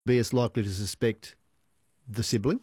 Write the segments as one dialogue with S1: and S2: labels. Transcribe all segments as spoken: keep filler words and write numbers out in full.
S1: be as likely to suspect the sibling?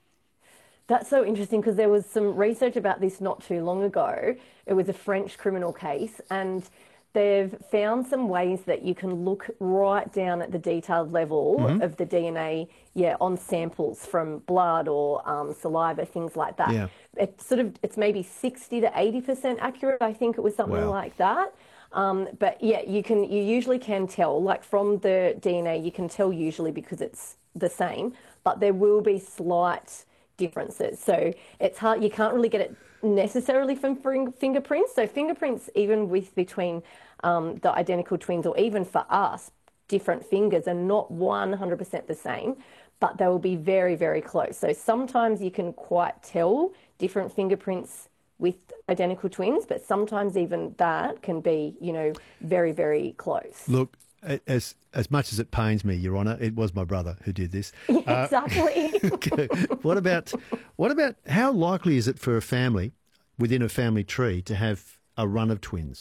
S2: That's so interesting because there was some research about this not too long ago. It was a French criminal case, and they've found some ways that you can look right down at the detailed level
S1: Mm-hmm.
S2: of the D N A, yeah, on samples from blood or um, saliva, things like that.
S1: Yeah.
S2: It's sort of, it's maybe sixty to eighty percent accurate. I think it was something
S1: Wow.
S2: like that. Um, but yeah, you can, you usually can tell, like from the D N A, you can tell usually because it's the same, but there will be slight differences. So it's hard, you can't really get it necessarily from fing- fingerprints. So fingerprints, even with between um, the identical twins, or even for us, different fingers are not one hundred percent the same, but they will be very, very close. So sometimes you can quite tell different fingerprints with identical twins, but sometimes even that can be, you know, very, very close.
S1: Look, a- as as much as it pains me, Your Honour, it was my brother who did this.
S2: Yeah, exactly.
S1: Okay. What about what about how likely is it for a family within a family tree to have a run of twins?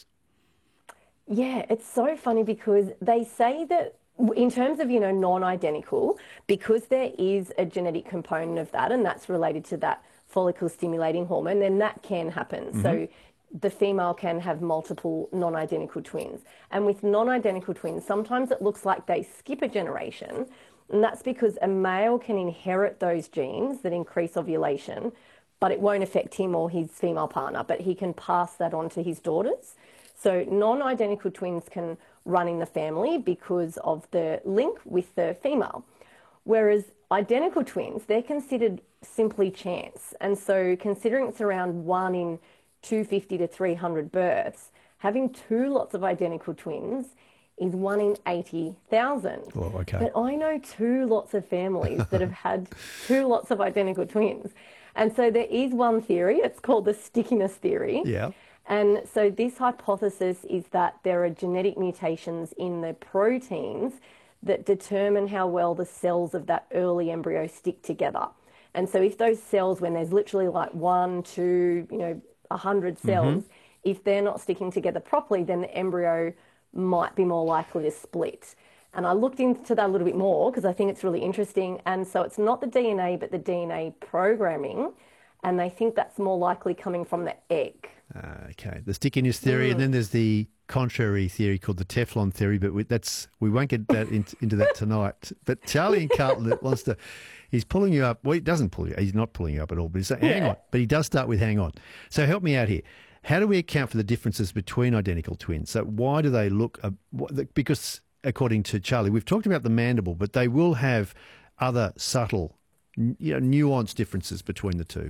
S2: Yeah, it's so funny because they say that in terms of, you know, non-identical, because there is a genetic component of that, and that's related to that follicle stimulating hormone, then that can happen. Mm-hmm. So the female can have multiple non-identical twins. And with non-identical twins, sometimes it looks like they skip a generation, and that's because a male can inherit those genes that increase ovulation, but it won't affect him or his female partner, but he can pass that on to his daughters. So non-identical twins can run in the family because of the link with the female. Whereas identical twins, they're considered simply chance. And so considering it's around one in two hundred fifty to three hundred births, having two lots of identical twins is one in eighty thousand.
S1: Oh, okay.
S2: But I know two lots of families that have had two lots of identical twins. And so there is one theory, it's called the stickiness theory.
S1: Yeah.
S2: And so this hypothesis is that there are genetic mutations in the proteins that determine how well the cells of that early embryo stick together. And so if those cells, when there's literally like one, two, you know, a hundred cells, mm-hmm. if they're not sticking together properly, then the embryo might be more likely to split. And I looked into that a little bit more because I think it's really interesting. And so it's not the D N A, but the D N A programming. And they think that's more likely coming from the egg.
S1: Uh, okay, the stickiness theory, mm. and then there's the contrary theory called the Teflon theory, but we, that's we won't get that in, into that tonight. But Charlie in Carlton wants to, he's pulling you up. Well, he doesn't pull you. He's not pulling you up at all. But he's saying, hang
S2: yeah.
S1: on. But he does start with hang on. So help me out here. How do we account for the differences between identical twins? So why do they look? Uh, because according to Charlie, we've talked about the mandible, but they will have other subtle, you know, nuanced differences between the two.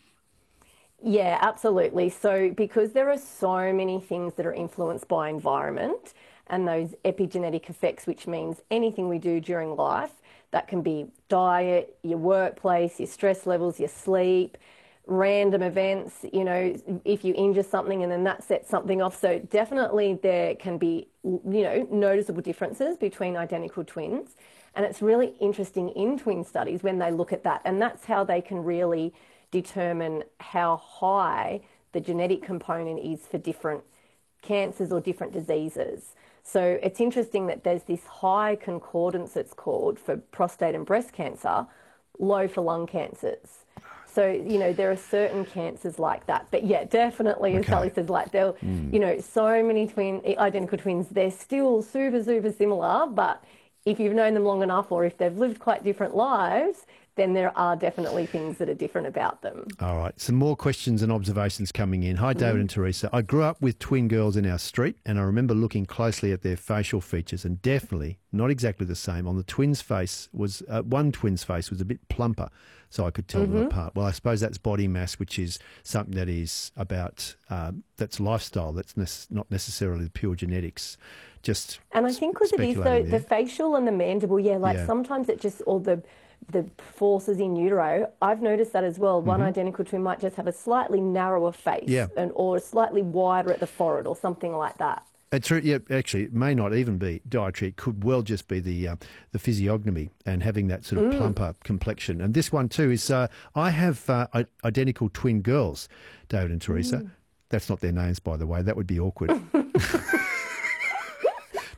S2: Yeah, absolutely. So because there are so many things that are influenced by environment and those epigenetic effects, which means anything we do during life, that can be diet, your workplace, your stress levels, your sleep, random events, you know, if you injure something and then that sets something off. So definitely there can be, you know, noticeable differences between identical twins. And it's really interesting in twin studies when they look at that. And that's how they can really determine how high the genetic component is for different cancers or different diseases. So it's interesting that there's this high concordance, it's called, for prostate and breast cancer, low for lung cancers. So, you know, there are certain cancers like that. But yeah, definitely, as
S1: okay.
S2: Sally says, like, there, mm. you know, so many twin, identical twins, they're still super, super similar. But if you've known them long enough, or if they've lived quite different lives, then there are definitely things that are different about them.
S1: All right. Some more questions and observations coming in. Hi, David mm. and Teresa. I grew up with twin girls in our street, and I remember looking closely at their facial features, and definitely not exactly the same. On the twins' face was, uh, one twin's face was a bit plumper, so I could tell mm-hmm. them apart. Well, I suppose that's body mass, which is something that is about, uh, that's lifestyle. That's ne- not necessarily the pure genetics. Just
S2: And I think because it is, though, there. the facial and the mandible, yeah, like yeah. sometimes it just, or the the forces in utero, I've noticed that as well. One mm-hmm. identical twin might just have a slightly narrower face
S1: yeah.
S2: and or slightly wider at the forehead or something like that.
S1: It's true. Yeah, actually, it may not even be dietary. It could well just be the uh, the physiognomy and having that sort of mm. plumper complexion. And this one too is, uh, I have uh, identical twin girls, David and Teresa. Mm. That's not their names, by the way. That would be awkward.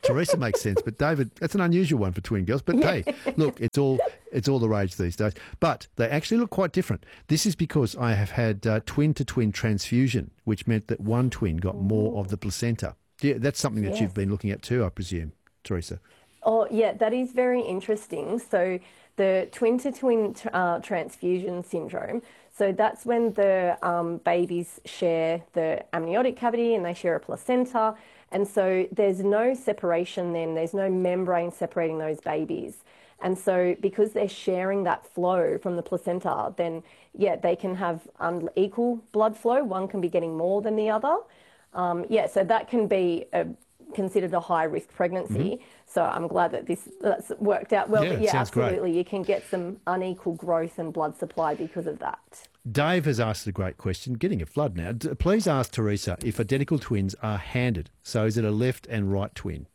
S1: Teresa makes sense, but David, that's an unusual one for twin girls. But
S2: Yeah.
S1: hey, look, it's all it's all the rage these days. But they actually look quite different. This is because I have had uh, twin-to-twin transfusion, which meant that one twin got more of the placenta. Yeah, that's something that
S2: Yes.
S1: you've been looking at too, I presume, Teresa.
S2: Oh, yeah, that is very interesting. So the twin-to-twin tr- uh, transfusion syndrome, so that's when the um, babies share the amniotic cavity and they share a placenta. And so there's no separation then, there's no membrane separating those babies. And so because they're sharing that flow from the placenta, then, yeah, they can have unequal blood flow. One can be getting more than the other. Um, yeah, so that can be a, considered a high-risk pregnancy. Mm-hmm. So I'm glad that this that's worked out well.
S1: Yeah,
S2: but yeah,
S1: sounds
S2: absolutely,
S1: great.
S2: you can get some unequal growth and blood supply because of that.
S1: Dave has asked a great question, getting a flood now. D- Please ask Teresa if identical twins are handed. So is it a left and right twin?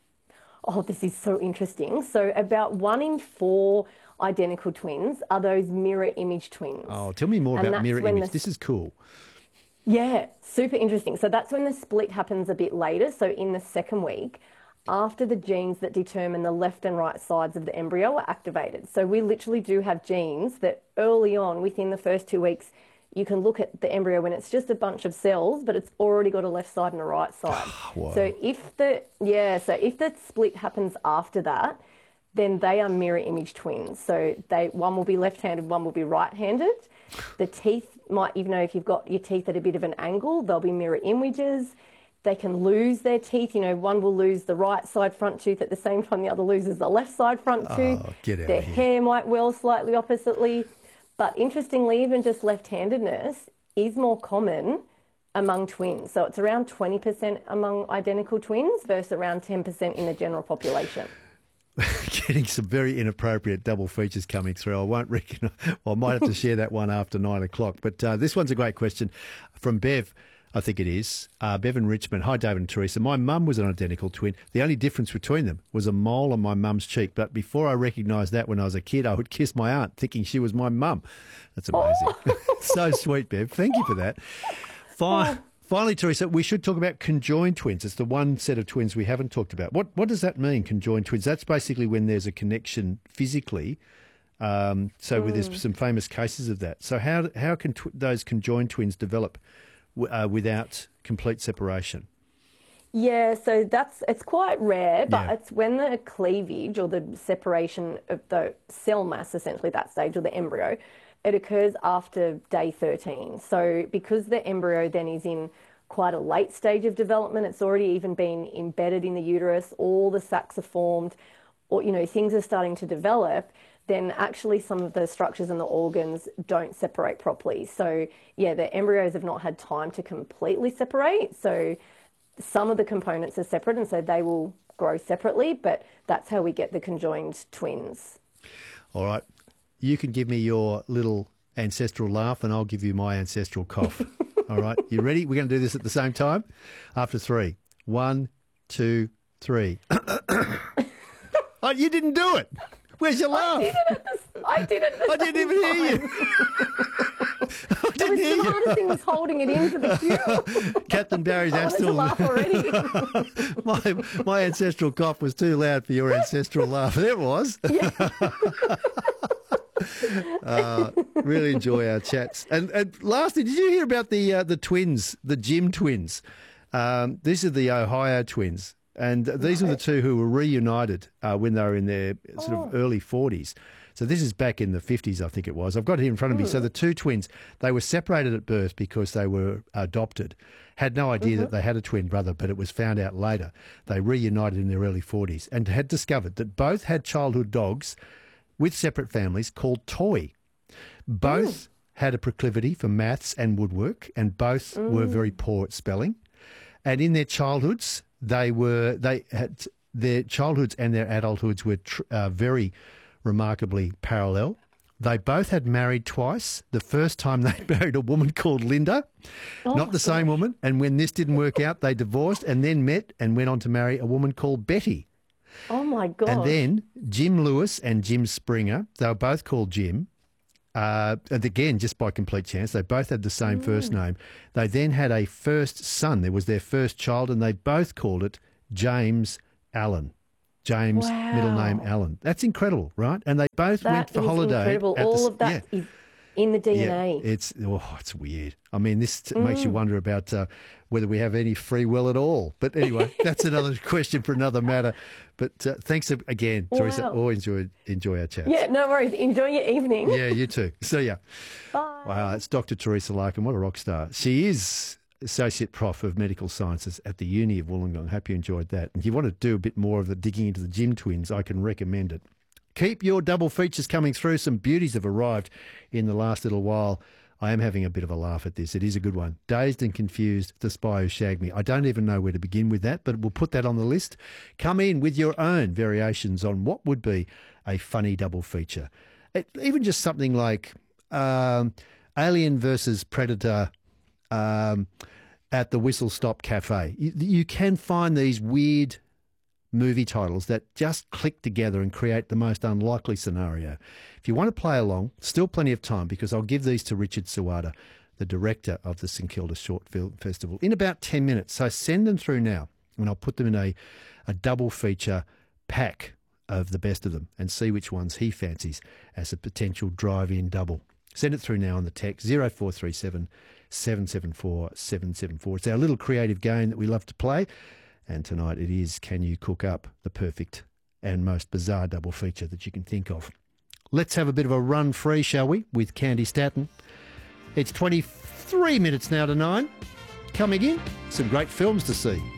S2: Oh, this is so interesting. So about one in four identical twins are those mirror image twins.
S1: Oh, tell me more
S2: And
S1: about
S2: that's
S1: mirror
S2: when
S1: image.
S2: the-
S1: This is cool.
S2: Yeah, super interesting. So that's when the split happens a bit later. So in the second week, after the genes that determine the left and right sides of the embryo are activated. So we literally do have genes that early on, within the first two weeks, you can look at the embryo when it's just a bunch of cells, but it's already got a left side and a right side.
S1: Wow.
S2: So if the yeah, so if the split happens after that, then they are mirror image twins. So they one will be left-handed, one will be right-handed. The teeth might, even though if you've got your teeth at a bit of an angle, they'll be mirror images. They can lose their teeth. You know, one will lose the right side front tooth at the same time the other loses the left side front tooth.
S1: Oh, get out
S2: Their
S1: of here.
S2: hair might well slightly oppositely. But interestingly, even just left-handedness is more common among twins. So it's around twenty percent among identical twins versus around ten percent in the general population.
S1: Getting some very inappropriate double features coming through. I won't reckon. Well, I might have to share that one after nine o'clock. But uh, this one's a great question from Bev. I think it is. Uh, Bev in Richmond. Hi, David and Teresa. My mum was an identical twin. The only difference between them was a mole on my mum's cheek. But before I recognised that when I was a kid, I would kiss my aunt thinking she was my mum. That's amazing. Oh. So sweet, Bev. Thank you for that. Fine. Finally, Teresa, we should talk about conjoined twins. It's the one set of twins we haven't talked about. What what does that mean, conjoined twins? That's basically when there's a connection physically. Um, so mm. there's some famous cases of that. So how how can tw- those conjoined twins develop w- uh, without complete separation?
S2: Yeah, so that's it's quite rare, but
S1: Yeah.
S2: it's when the cleavage or the separation of the cell mass, essentially that stage, or the embryo, it occurs after day thirteen. So because the embryo then is in quite a late stage of development, it's already even been embedded in the uterus, all the sacs are formed, or, you know, things are starting to develop, then actually some of the structures and the organs don't separate properly. So, yeah, the embryos have not had time to completely separate. So some of the components are separate, and so they will grow separately, but that's how we get the conjoined twins.
S1: All right. You can give me your little ancestral laugh and I'll give you my ancestral cough. All right. You ready? We're going to do this at the same time. After three. One, two, three. Oh, you didn't do it. Where's your laugh?
S2: I did it at the, I did it at the
S1: I didn't
S2: same
S1: even hear you.
S2: time.
S1: I
S2: It
S1: didn't
S2: was
S1: hear
S2: the
S1: you.
S2: hardest thing was holding it into the cue.
S1: Captain Barry's
S2: I wanted to laugh
S1: ancestral.
S2: already.
S1: my, my ancestral cough was too loud for your ancestral laugh. There it was. uh, really enjoy our chats. And, and lastly, did you hear about the uh, the twins, the Jim twins? Um, these are the Ohio twins. And these are the two who were reunited uh, when they were in their sort of early forties. So this is back in the fifties, I think it was. I've got it here in front of me. So the two twins, they were separated at birth because they were adopted. Had no idea mm-hmm. that they had a twin brother, but it was found out later. They reunited in their early forties and had discovered that both had childhood dogs with separate families called Toy. Both mm. had a proclivity for maths and woodwork, and both mm. were very poor at spelling. And in their childhoods, they were they had their childhoods and their adulthoods were tr- uh, very remarkably parallel. They both had married twice. The first time they married a woman called Linda, oh, not the same woman. And when this didn't work out, they divorced and then met and went on to marry a woman called Betty.
S2: Oh, my God.
S1: And then Jim Lewis and Jim Springer, they were both called Jim. Uh, and again, just by complete chance, they both had the same mm. first name. They then had a first son. There was their first child, and they both called it James Allen. James,
S2: Wow.
S1: middle name Allen. That's incredible, right? And they both
S2: That
S1: went for
S2: is
S1: holiday.
S2: incredible.
S1: at the
S2: All
S1: s-
S2: of that
S1: yeah.
S2: is in the D N A.
S1: Yeah, it's oh, it's weird. I mean, this t-
S2: Mm.
S1: makes you wonder about uh, whether we have any free will at all. But anyway, that's another question for another matter. But uh, thanks a- again, Teresa.
S2: Wow.
S1: Always enjoy enjoy our chats.
S2: Yeah, no worries. Enjoy your evening.
S1: Yeah, you too. See ya.
S2: Bye.
S1: Wow, that's Doctor Teresa Larkin. What a rock star. She is Associate Prof of Medical Sciences at the Uni of Wollongong. Hope you enjoyed that. And if you want to do a bit more of the digging into the gym twins, I can recommend it. Keep your double features coming through. Some beauties have arrived in the last little while. I am having a bit of a laugh at this. It is a good one. Dazed and Confused, The Spy Who Shagged Me. I don't even know where to begin with that, but we'll put that on the list. Come in with your own variations on what would be a funny double feature. It, even just something like um, Alien versus Predator um, at the Whistle Stop Cafe. You, you can find these weird movie titles that just click together and create the most unlikely scenario. If you want to play along, still plenty of time, because I'll give these to Richard Suwada, the director of the St Kilda Short Film Festival, in about ten minutes. So send them through now, and I'll put them in a, a double feature pack of the best of them and see which ones he fancies as a potential drive-in double. Send it through now on the text zero four three seven, seven seven four, seven seven four. It's our little creative game that we love to play. And tonight it is, can you cook up the perfect and most bizarre double feature that you can think of? Let's have a bit of a run free, shall we, with Candy Staton. It's twenty-three minutes now to nine. Coming in, some great films to see.